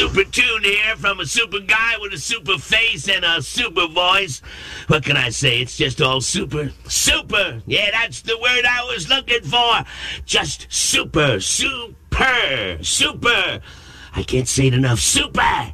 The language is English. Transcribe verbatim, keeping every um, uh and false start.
Super tune here from a super guy with a super face and a super voice. What can I say? It's just all super. Super! Yeah, that's the word I was looking for. Just super. Super. Super. I can't say it enough. Super!